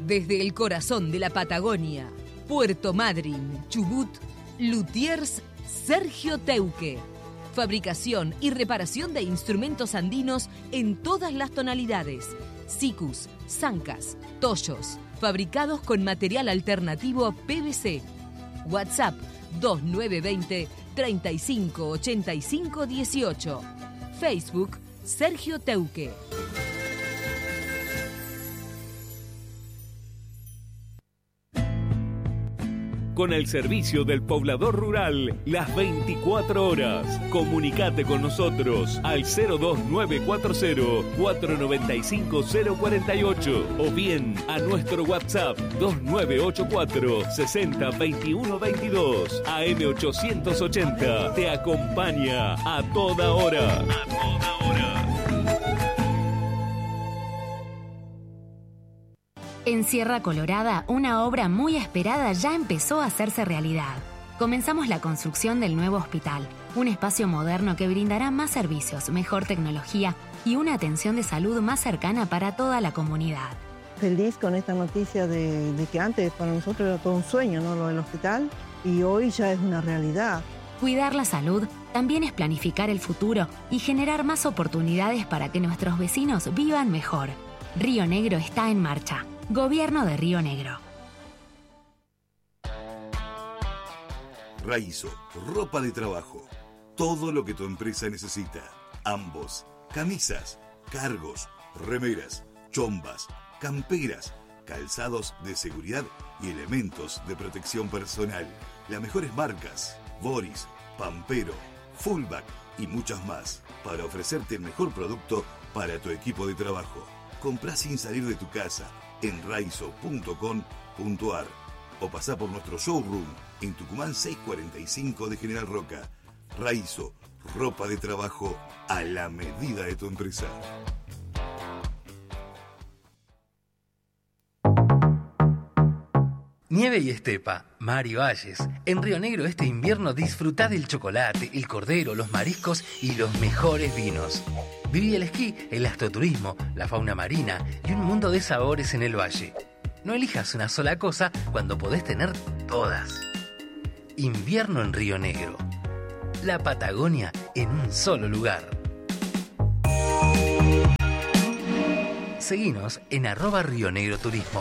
Desde el corazón de la Patagonia, Puerto Madryn, Chubut, Luthiers Sergio Teuque. Fabricación y reparación de instrumentos andinos en todas las tonalidades. Sicus, zancas, tollos, fabricados con material alternativo PVC. WhatsApp 2920 35 85 18. Facebook Sergio Teuque. Con el servicio del poblador rural, las 24 horas. Comunicate con nosotros al 02940-495-048 o bien a nuestro WhatsApp 2984 60 21 22. AM880 te acompaña a toda hora. En Sierra Colorada, una obra muy esperada ya empezó a hacerse realidad. Comenzamos la construcción del nuevo hospital, un espacio moderno que brindará más servicios, mejor tecnología y una atención de salud más cercana para toda la comunidad. Feliz con esta noticia de que antes para nosotros era todo un sueño, ¿no?, lo del hospital, y hoy ya es una realidad. Cuidar la salud también es planificar el futuro y generar más oportunidades para que nuestros vecinos vivan mejor. Río Negro está en marcha. Gobierno de Río Negro. Raizo, ropa de trabajo. Todo lo que tu empresa necesita. Ambos. Camisas, cargos, remeras, chombas, camperas, calzados de seguridad y elementos de protección personal. Las mejores marcas. Boris, Pampero, Fullback y muchas más. Para ofrecerte el mejor producto para tu equipo de trabajo. Comprá sin salir de tu casa en raizo.com.ar o pasá por nuestro showroom en Tucumán 645 de General Roca. Raizo, ropa de trabajo a la medida de tu empresa. Nieve y estepa, mar y valles. En Río Negro este invierno disfrutá del chocolate, el cordero, los mariscos y los mejores vinos. Viví el esquí, el astroturismo, la fauna marina y un mundo de sabores en el valle. No elijas una sola cosa cuando podés tener todas. Invierno en Río Negro. La Patagonia en un solo lugar. Seguinos en @RioNegroTurismo.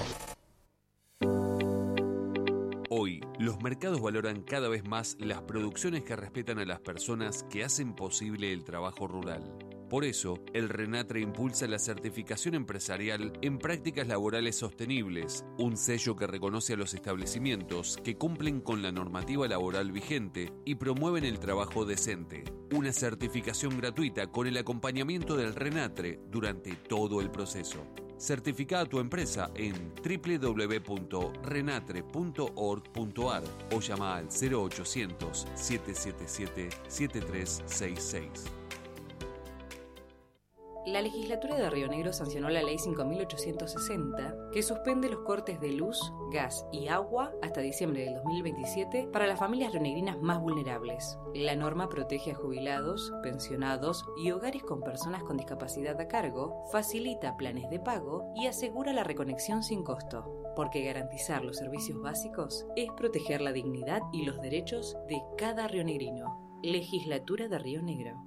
Hoy, los mercados valoran cada vez más las producciones que respetan a las personas que hacen posible el trabajo rural. Por eso, el RENATRE impulsa la certificación empresarial en prácticas laborales sostenibles, un sello que reconoce a los establecimientos que cumplen con la normativa laboral vigente y promueven el trabajo decente. Una certificación gratuita con el acompañamiento del RENATRE durante todo el proceso. Certifica a tu empresa en www.renatre.org.ar o llama al 0800-777-7366. La legislatura de Río Negro sancionó la Ley 5.860, que suspende los cortes de luz, gas y agua hasta diciembre del 2027 para las familias rionegrinas más vulnerables. La norma protege a jubilados, pensionados y hogares con personas con discapacidad a cargo, facilita planes de pago y asegura la reconexión sin costo, porque garantizar los servicios básicos es proteger la dignidad y los derechos de cada rionegrino. Legislatura de Río Negro.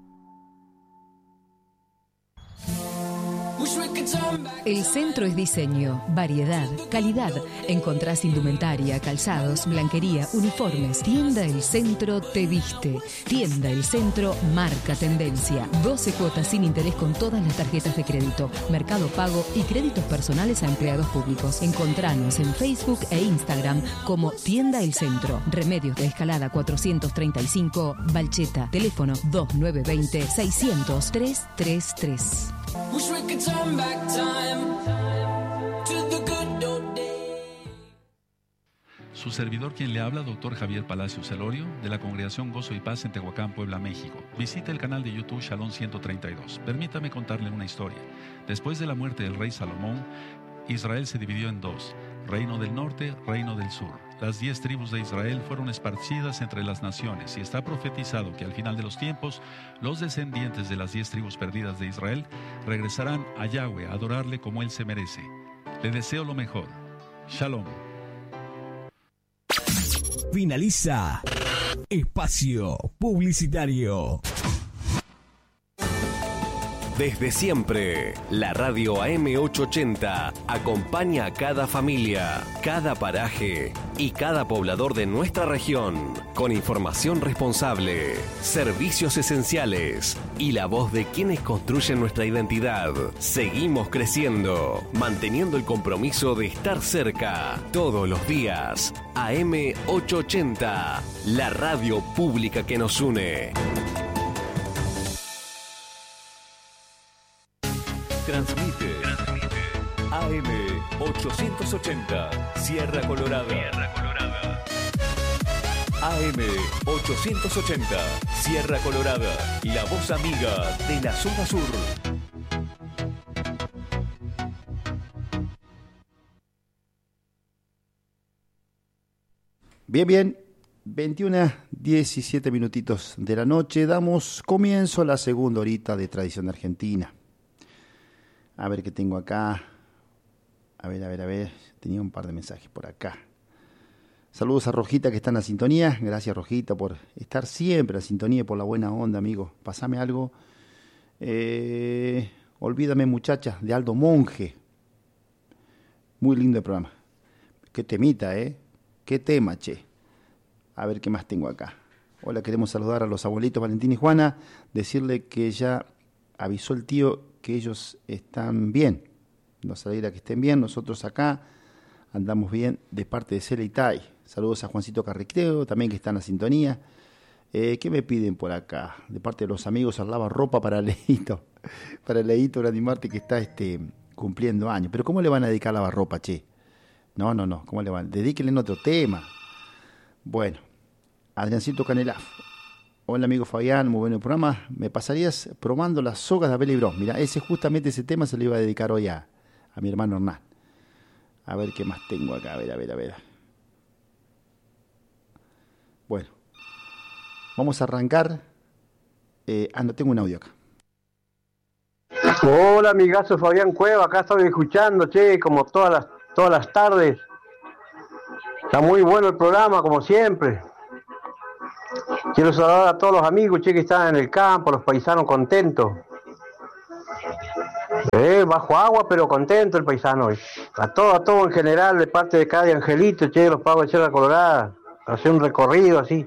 El centro es diseño, variedad, calidad. Encontrás indumentaria, calzados, blanquería, uniformes. Tienda El Centro te viste. Tienda El Centro marca tendencia. 12 cuotas sin interés con todas las tarjetas de crédito, Mercado Pago y créditos personales a empleados públicos. Encontranos en Facebook e Instagram como Tienda El Centro. Remedios de Escalada 435, Balcheta. Teléfono 2920 600 333. Su servidor quien le habla, doctor Javier Palacios Celorio, de la Congregación Gozo y Paz en Tehuacán, Puebla, México. Visite el canal de YouTube Shalom 132. Permítame contarle una historia. Después de la muerte del rey Salomón, Israel se dividió en dos: Reino del Norte, Reino del Sur. Las 10 tribus de Israel fueron esparcidas entre las naciones y está profetizado que al final de los tiempos, los descendientes de las 10 tribus perdidas de Israel regresarán a Yahweh a adorarle como Él se merece. Le deseo lo mejor. Shalom. Finaliza Espacio Publicitario. Desde siempre, la radio AM880 acompaña a cada familia, cada paraje y cada poblador de nuestra región con información responsable, servicios esenciales y la voz de quienes construyen nuestra identidad. Seguimos creciendo, manteniendo el compromiso de estar cerca todos los días. AM880, la radio pública que nos une. Transmite AM880 Sierra Colorada. AM880 Sierra Colorada, la voz amiga de la zona sur. Bien, 21:17 minutitos de la noche. Damos comienzo a la segunda horita de Tradición Argentina. A ver qué tengo acá. A ver. Tenía un par de mensajes por acá. Saludos a Rojita que está en la sintonía. Gracias, Rojita, por estar siempre en la sintonía y por la buena onda, amigo. Pasame algo. Olvídame, muchacha, de Aldo Monge. Muy lindo el programa. Qué temita, Qué tema, che. A ver qué más tengo acá. Hola, queremos saludar a los abuelitos Valentín y Juana. Decirle que ya avisó el tío que ellos están bien. Nos alegra que estén bien. Nosotros acá andamos bien de parte de Cela y Tai. Saludos a Juancito Carriqueo, también que está en la sintonía. ¿Qué me piden por acá? De parte de los amigos al lavarropa para Leito. Para Leito Grandimarte que está cumpliendo años. Pero ¿cómo le van a dedicar lavarropa, che? No. ¿Cómo le van? Dedíquenle en otro tema. Bueno, Adriancito Canelaf. Hola amigo Fabián, muy bueno el programa. ¿Me pasarías probando las sogas de Abel y Bros? Mira, justamente ese tema se lo iba a dedicar hoy a mi hermano Hernán. A ver qué más tengo acá, a ver. Bueno, vamos a arrancar. No tengo un audio acá. Hola amigazo Fabián Cueva, acá estoy escuchando, che, como todas las tardes. Está muy bueno el programa, como siempre. Quiero saludar a todos los amigos, che, que están en el campo, los paisanos contentos. Bajo agua, pero contento el paisano. A todo en general, de parte de cada Angelito, che, los pagos de Sierra Colorada. Hacer un recorrido así.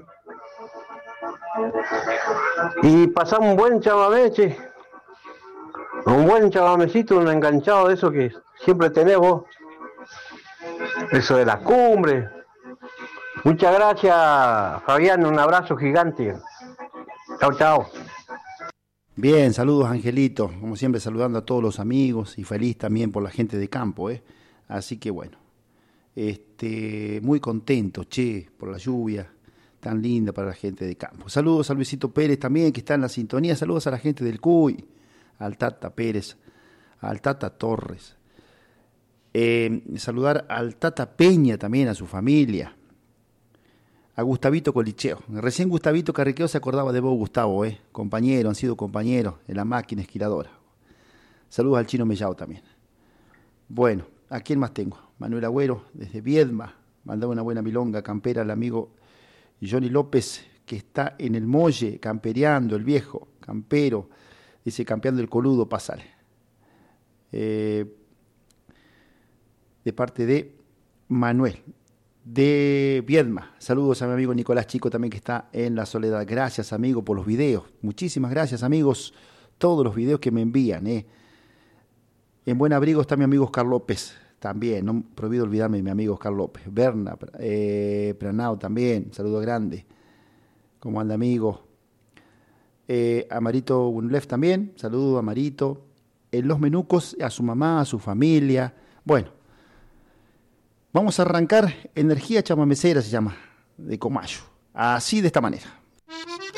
Y pasamos un buen chamamé, che. Un buen chamamecito, un enganchado de eso que siempre tenés vos. Eso de la cumbre. Muchas gracias, Fabián, un abrazo gigante. Chao. Bien, saludos, Angelito. Como siempre, saludando a todos los amigos y feliz también por la gente de campo, Así que bueno, muy contento, che, por la lluvia tan linda para la gente de campo. Saludos a Luisito Pérez también, que está en la sintonía. Saludos a la gente del Cuy, al Tata Pérez, al Tata Torres. Saludar al Tata Peña también, a su familia. A Gustavito Colicheo. Recién Gustavito Carriqueo se acordaba de vos, Gustavo, han sido compañeros en la máquina esquiladora. Saludos al Chino Mellao también. Bueno, ¿a quién más tengo? Manuel Agüero, desde Viedma, mandaba una buena milonga campera al amigo Johnny López, que está en el Molle, campereando, el viejo, campero, dice, campeando el coludo, pásale. De parte de Manuel. De Viedma, saludos a mi amigo Nicolás Chico también que está en la Soledad. Gracias, amigo, por los videos. Muchísimas gracias, amigos, todos los videos que me envían. En Buen Abrigo está mi amigo Oscar López también, no prohibido olvidarme de mi amigo Oscar López. Berna, Pranao también, saludo grande. ¿Cómo anda, amigo? A Marito Bunlef también, saludo a Marito. En Los Menucos, a su mamá, a su familia. Bueno, vamos a arrancar Energía Chamamecera, se llama, de Comayo. Así, de esta manera.